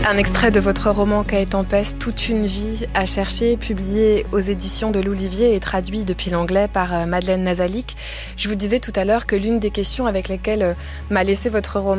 Un extrait de votre roman Cahiers Tempête, Toute une vie à chercher, publié aux éditions de l'Olivier et traduit depuis l'anglais par Madeleine Nazalik. Je vous disais tout à l'heure que l'une des questions avec lesquelles m'a laissé votre roman